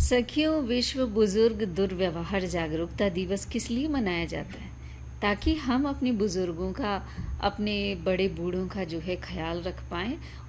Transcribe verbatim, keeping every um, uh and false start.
सखियों, विश्व बुजुर्ग दुर्व्यवहार जागरूकता दिवस किस लिए मनाया जाता है? ताकि हम अपने बुजुर्गों का, अपने बड़े बूढ़ों का जो है ख्याल रख पाएँ